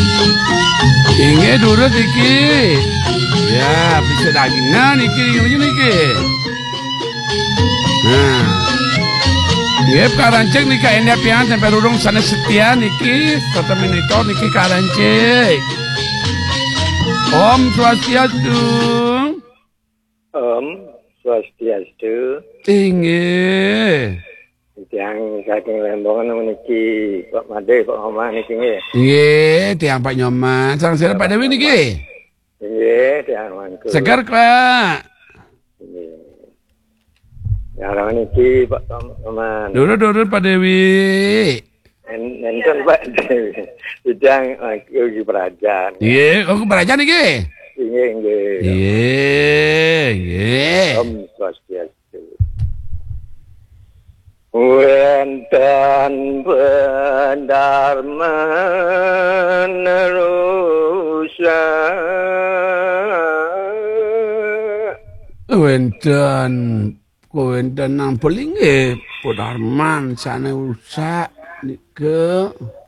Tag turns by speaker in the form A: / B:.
A: Inge durut iki. Ya, bisa dagingan iki niki. Nah. Nggih karancik niki ene pian sampai rurung sanes setia niki serta monitor niki karancik. Om Swastiastu.
B: Om Swastiastu.
A: Inggih.
B: Tiang saking Lembongan meniki Pak Made Pak Omah niki nggih.
A: Nggih, tiang Pak Nyoman, sareng sira Pak Dewi niki.
B: Nggih, tiang manku.
A: Seger, Pak.
B: Nggih. Ya niki Pak Omah.
A: Durut Pak Dewi.
B: Enten Pak Dewi. Tiang Yogi Prajan.
A: Nggih, aku beraja niki.
B: Nggih.
A: Nggih.
B: Om Swastiastu. Wenten benar menerusa
A: wenten nang beling nggih Podarman sane rusak nike